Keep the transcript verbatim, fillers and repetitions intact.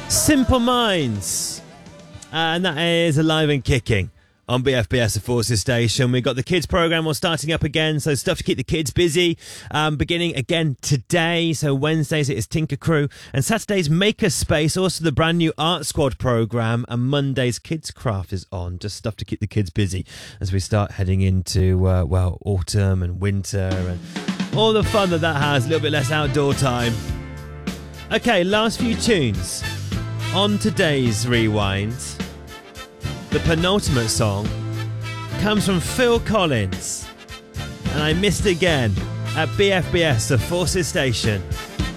Simple Minds. Uh, and that is Alive and Kicking on B F B S, the Forces Station. We've got the kids programme all starting up again, so stuff to keep the kids busy. Um, beginning again today, so Wednesdays it is Tinker Crew, and Saturday's Maker Space, also the brand new Art Squad programme, and Monday's Kids Craft is on. Just stuff to keep the kids busy as we start heading into, uh, well, autumn and winter and all the fun that that has, a little bit less outdoor time. Okay, last few tunes on today's Rewind. The penultimate song comes from Phil Collins, and I Missed Again at B F B S, the Forces Station.